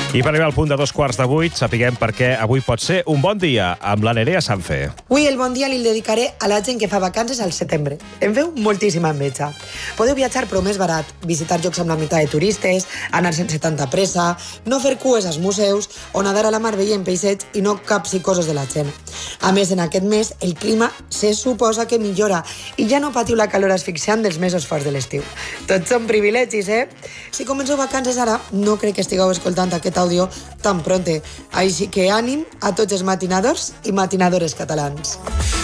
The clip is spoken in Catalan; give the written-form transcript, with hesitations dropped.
I per arribar al punt de 7:45, sapiguem per què avui pot ser un bon dia amb la Nerea Sanfe. Avui el bon dia li dedicaré a la gent que fa vacances al setembre. Em feu moltíssima enveja. Podeu viatjar però més barat, visitar llocs amb la meitat de turistes, anar sense tanta pressa, no fer cues als museus o nadar a la mar veient peixets i no capsicosos de la gent. A més, en aquest mes el clima se suposa que millora i ja no patiu la calor asfixiant dels mesos forts de l'estiu. Tots són privilegis, eh? Si comenceu vacances ara, no crec que estigueu escoltant aquest àudio tan pronte. Així que ànim a tots els matinadors i matinadores catalans.